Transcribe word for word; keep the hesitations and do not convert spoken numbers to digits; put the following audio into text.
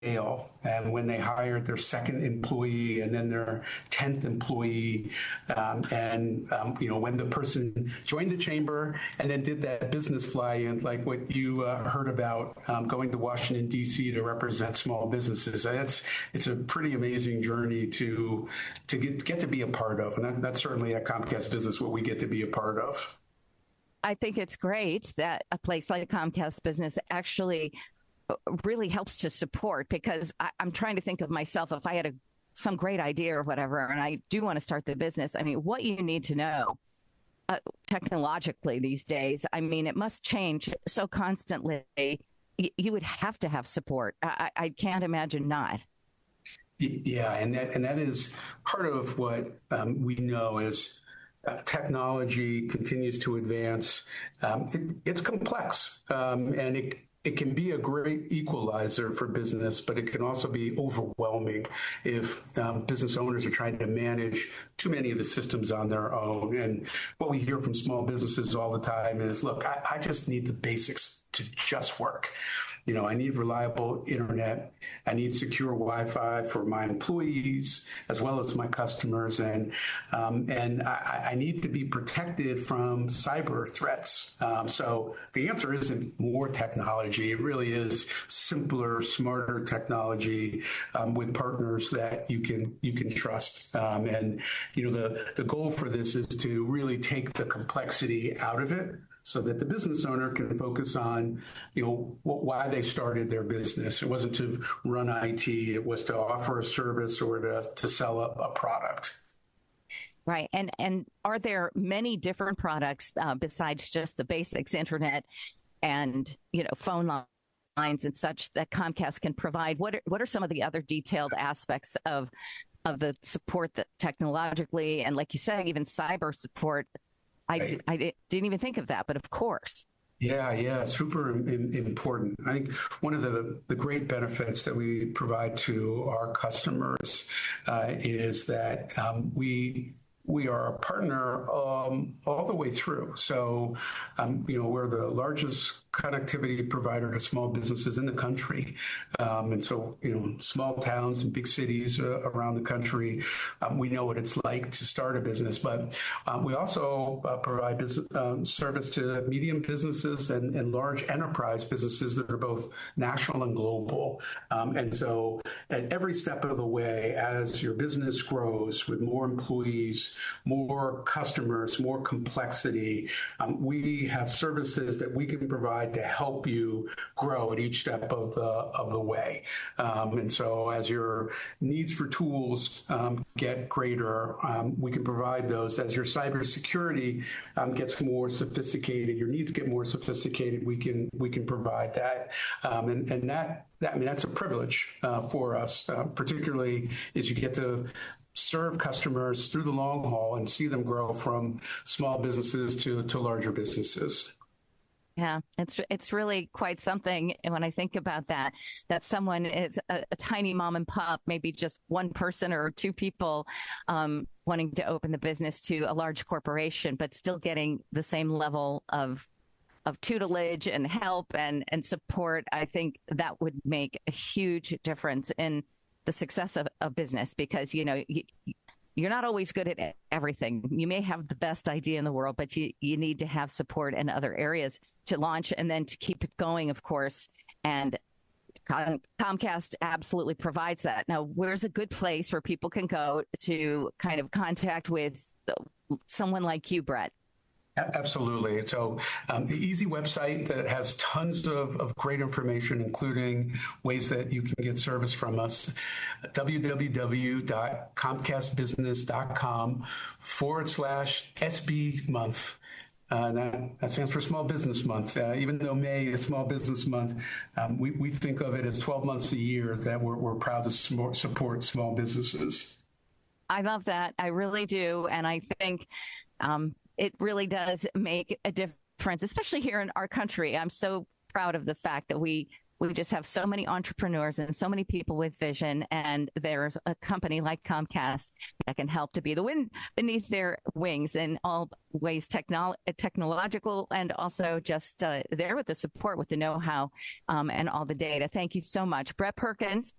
scale, and when they hired their second employee and then their tenth employee, um, and um, you know, when the person joined the chamber and then did that business fly-in, like what you uh, heard about, um, going to Washington D C to represent small businesses. That's it's a pretty amazing journey to to get get to be a part of, and that, that's certainly at Comcast Business what we get to be a part of. I think it's great that a place like Comcast Business actually really helps to support, because I, I'm trying to think of myself if I had a, some great idea or whatever, and I do want to start the business. I mean, what you need to know uh, technologically these days, I mean, it must change so constantly. Y- you would have to have support. I, I can't imagine not. Yeah, and that and that is part of what um, we know is uh, technology continues to advance. Um, it, it's complex, um, and it. It can be a great equalizer for business, but it can also be overwhelming if um, business owners are trying to manage too many of the systems on their own. And what we hear from small businesses all the time is, look, I, I just need the basics to just work. You know, I need reliable internet. I need secure Wi-Fi for my employees as well as my customers, and um, and I, I need to be protected from cyber threats. Um, so the answer isn't more technology; it really is simpler, smarter technology um, with partners that you can you can trust. Um, and you know, the the goal for this is to really take the complexity out of it, so that the business owner can focus on, you know, why they started their business. It wasn't to run I T, it was to offer a service or to, to sell a, a product. Right. And and are there many different products uh, besides just the basics, internet and, you know, phone lines and such that Comcast can provide? What are, what are some of the other detailed aspects of of the support that technologically and, like you said, even cyber support? I, right. I didn't even think of that, but of course. Yeah, yeah, super important. I think one of the, the great benefits that we provide to our customers uh, is that um, we we are a partner um, all the way through. So, um, you know, we're the largest connectivity provider to small businesses in the country. Um, and so, you know, small towns and big cities uh, around the country, um, we know what it's like to start a business. But um, we also uh, provide business, um, service to medium businesses and, and large enterprise businesses that are both national and global. Um, and so at every step of the way, as your business grows with more employees, more customers, more complexity, um, we have services that we can provide to help you grow at each step of the of the way. Um, and so as your needs for tools um, get greater, um, we can provide those. As your cybersecurity um, gets more sophisticated, your needs get more sophisticated, we can we can provide that. Um, and, and that, that, I mean, that's a privilege uh, for us, uh, particularly as you get to serve customers through the long haul and see them grow from small businesses to, to larger businesses. Yeah, it's it's really quite something. And when I think about that, that someone is a, a tiny mom and pop, maybe just one person or two people um, wanting to open the business, to a large corporation, but still getting the same level of of tutelage and help and, and support, I think that would make a huge difference in the success of a business, because, you know, you, you're not always good at everything. You may have the best idea in the world, but you, you need to have support in other areas to launch and then to keep it going, of course. And Comcast absolutely provides that. Now, where's a good place where people can go to kind of contact with someone like you, Brett? Absolutely. So um, the easy website that has tons of, of great information, including ways that you can get service from us, www.comcastbusiness.com forward slash SB month. Uh, that, that stands for Small Business Month. Uh, even though May is Small Business Month, um, we, we think of it as twelve months a year that we're, we're proud to support small businesses. I love that. I really do. And I think um, it really does make a difference, especially here in our country. I'm so proud of the fact that we we just have so many entrepreneurs and so many people with vision, and there's a company like Comcast that can help to be the wind beneath their wings in all ways, technolo- technological, and also just uh, there with the support, with the know-how, um, and all the data. Thank you so much. Brett Perkins